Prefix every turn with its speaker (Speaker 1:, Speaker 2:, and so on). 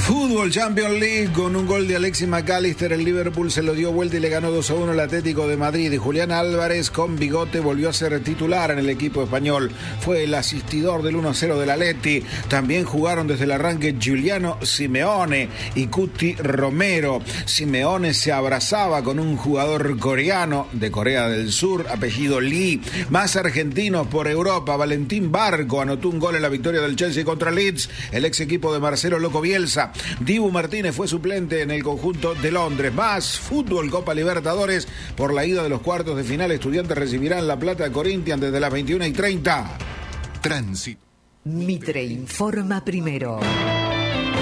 Speaker 1: Fútbol Champions League, con un gol de Alexis McAllister, el Liverpool se lo dio vuelta y le ganó 2-1 al Atlético de Madrid. Y Julián Álvarez, con bigote, volvió a ser titular en el equipo español. Fue el asistidor del 1-0 del Atleti. También jugaron desde el arranque Giuliano Simeone y Cuti Romero. Simeone se abrazaba con un jugador coreano de Corea del Sur, apellido Lee. Más argentinos por Europa. Valentín Barco anotó un gol en la victoria del Chelsea contra Leeds, el ex equipo de Marcelo Loco Bielsa. Dibu Martínez fue suplente en el conjunto de Londres. Más fútbol, Copa Libertadores. Por la ida de los cuartos de final, Estudiantes recibirán La Plata Corinthians desde las 21:30.
Speaker 2: Tránsito.
Speaker 3: Mitre informa primero.